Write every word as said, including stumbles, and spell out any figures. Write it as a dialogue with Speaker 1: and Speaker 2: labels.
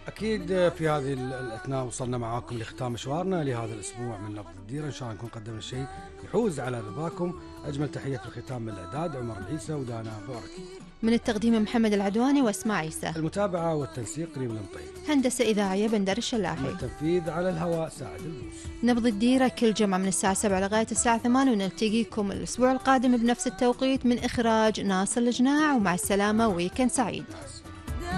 Speaker 1: أكيد في هذه الأثناء وصلنا معاكم لختام مشوارنا لهذا الأسبوع من نبض الديرة. إن شاء الله نكون قدمنا شيء يحوز على رضاكم. أجمل تحية في الختام من الإعداد عمر العيسى ودانا بوركي،
Speaker 2: من التقديم محمد العدواني واسماء عيسى،
Speaker 1: المتابعة والتنسيق قريب المطيب،
Speaker 2: هندسة إذاعية بندر الشلاحي،
Speaker 1: التنفيذ على الهواء ساعد البوس.
Speaker 2: نبض الديرة كل جمعة من الساعة سبعة لغاية الساعة ثمانية، ونلتقيكم الأسبوع القادم بنفس التوقيت من إخراج ناصر الجناع. ومع السلامة، ويكند سعيد.